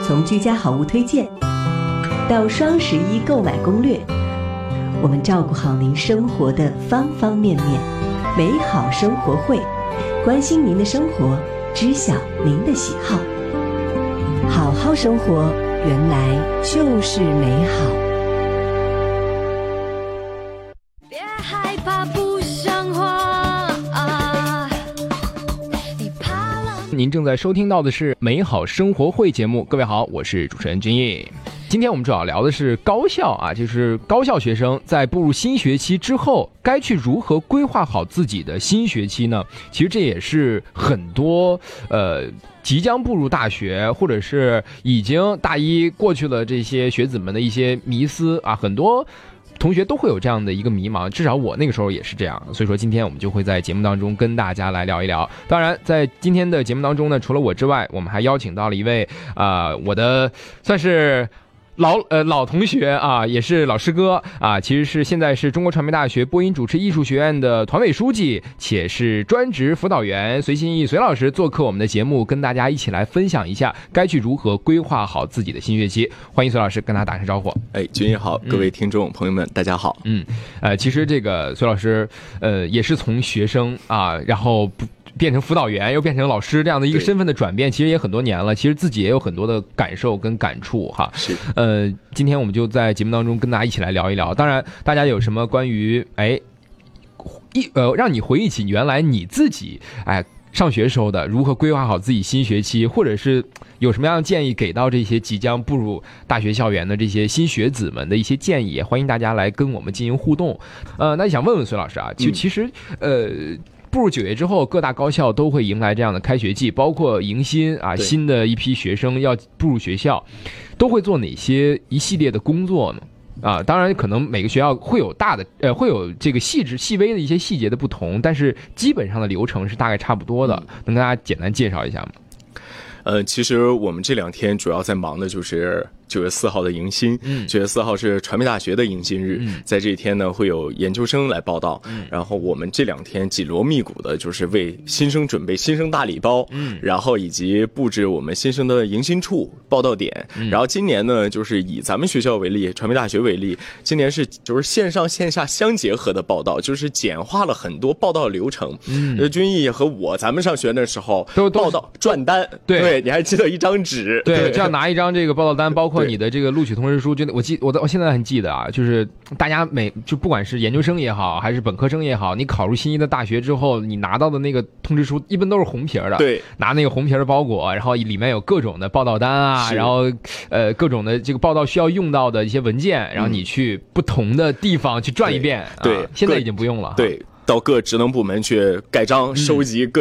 从居家好物推荐到双11购买攻略，我们照顾好您生活的方方面面。美好生活会，关心您的生活，知晓您的喜好。好好生活，原来就是美好。 别害怕不像话你怕了。 您正在收听到的是美好生活会节目，各位好，我是主持人君毅。今天我们主要聊的是高校啊，就是高校学生在步入新学期之后，该去如何规划好自己的新学期呢？其实这也是很多即将步入大学或者是已经大一过去了这些学子们的一些迷思啊，很多同学都会有这样的一个迷茫，至少我那个时候也是这样。所以说今天我们就会在节目当中跟大家来聊一聊。当然在今天的节目当中呢，除了我之外，我们还邀请到了一位我的算是老同学啊，也是老师哥啊，其实是现在是中国传媒大学播音主持艺术学院的团委书记，且是专职辅导员隋信义隋老师做客我们的节目，跟大家一起来分享一下该去如何规划好自己的新学期。欢迎隋老师跟大家打声招呼。 君毅好，各位听众朋友们大家好。 其实这个隋老师也是从学生啊，然后变成辅导员又变成老师这样的一个身份的转变，其实也很多年了，其实自己也有很多的感受跟感触哈。 是今天我们就在节目当中跟大家一起来聊一聊。当然大家有什么关于让你回忆起原来你自己上学时候的如何规划好自己新学期，或者是有什么样的建议给到这些即将步入大学校园的这些新学子们的一些建议，欢迎大家来跟我们进行互动。那想问问隋老师啊，其实步入9月之后，各大高校都会迎来这样的开学季，包括迎新啊，新的一批学生要步入学校，都会做哪些一系列的工作呢？当然可能每个学校会有会有这个细微的一些细节的不同，但是基本上的流程是大概差不多的，能跟大家简单介绍一下吗？ 其实我们这2天主要在忙的就是9月4号的迎新。9月4号是传媒大学的迎新日，在这一天呢会有研究生来报道，然后我们这2天紧锣密鼓的就是为新生准备新生大礼包，然后以及布置我们新生的迎新处报到点。然后今年呢就是以咱们学校为例，传媒大学为例，今年是就是线上线下相结合的报道，就是简化了很多报道流程。君毅和咱们上学的时候都报道转单，对，你还记得一张纸， 对，这样拿一张这个报道单，包括你的这个录取通知书，我现在很记得啊，就是大家就不管是研究生也好，还是本科生也好，你考入心仪的大学之后，你拿到的那个通知书一般都是红皮的， 对， 拿那个红皮的包裹，然后里面有各种的报道单啊，然后各种的这个报道需要用到的一些文件，然后你去不同的地方去转一遍， 对， 现在已经不用了， 对，到各职能部门去盖章收集各